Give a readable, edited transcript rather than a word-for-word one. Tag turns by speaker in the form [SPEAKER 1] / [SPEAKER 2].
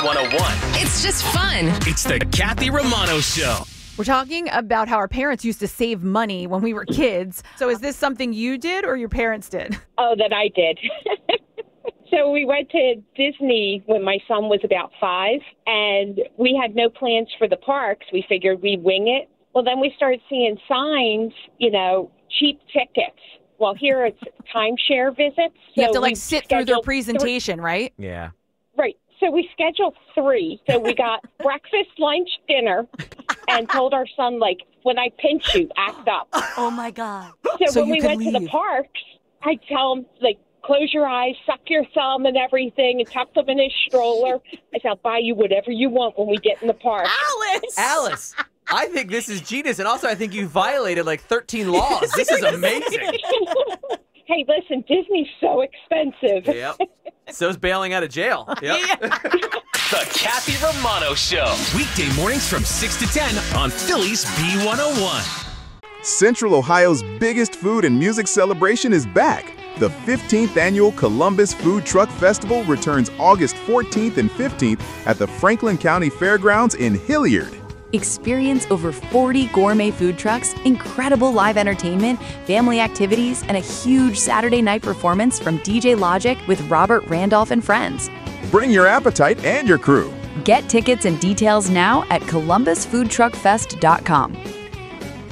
[SPEAKER 1] B101.
[SPEAKER 2] It's just fun.
[SPEAKER 1] It's the Kathy Romano Show.
[SPEAKER 3] We're talking about how our parents used to save money when we were kids. So is this something you did or your parents did?
[SPEAKER 4] Oh, that I did. So we went to Disney when my son was about 5, and we had no plans for the parks. We figured we'd wing it. Well, then we started seeing signs, cheap tickets. Well, here it's timeshare visits.
[SPEAKER 3] You have to sit through their presentation, right?
[SPEAKER 5] Yeah.
[SPEAKER 4] Right. So we scheduled 3. So we got breakfast, lunch, dinner, and told our son, when I pinch you, act up.
[SPEAKER 6] Oh, my God.
[SPEAKER 4] So when we went to the parks, I tell him, close your eyes, suck your thumb and everything, and tuck them in his stroller. I said, I'll buy you whatever you want when we get in the park.
[SPEAKER 5] Alice, I think this is genius, and also I think you violated 13 laws. This is amazing.
[SPEAKER 4] Hey, listen, Disney's so expensive.
[SPEAKER 5] Yep. So's bailing out of jail. Yep.
[SPEAKER 1] The Kathy Romano Show. Weekday mornings from 6 to 10 on Philly's B101.
[SPEAKER 7] Central Ohio's biggest food and music celebration is back. The 15th annual Columbus Food Truck Festival returns August 14th and 15th at the Franklin County Fairgrounds in Hilliard.
[SPEAKER 8] Experience over 40 gourmet food trucks, incredible live entertainment, family activities, and a huge Saturday night performance from DJ Logic with Robert Randolph and friends.
[SPEAKER 7] Bring your appetite and your crew.
[SPEAKER 8] Get tickets and details now at columbusfoodtruckfest.com.